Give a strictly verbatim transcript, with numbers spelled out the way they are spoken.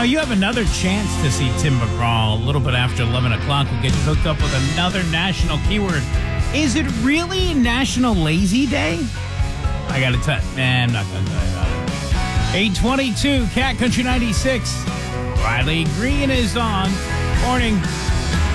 know, you have another chance to see Tim McGraw a little bit after eleven o'clock. We'll get you hooked up with another national keyword. Is it really National Lazy Day? I got to tell you. Man, I'm not going to tell you about it. eight twenty-two, Cat Country ninety-six. Riley Green is on. Morning.